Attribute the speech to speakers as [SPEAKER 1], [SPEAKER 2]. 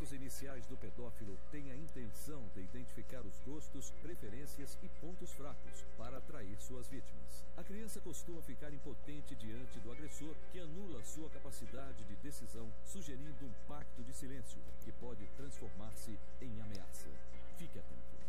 [SPEAKER 1] movimentos iniciais do pedófilo têm a intenção de identificar os gostos, preferências e pontos fracos para atrair suas vítimas. A criança costuma ficar impotente diante do agressor, que anula sua capacidade de decisão, sugerindo um pacto de silêncio que pode transformar-se em ameaça. Fique atento.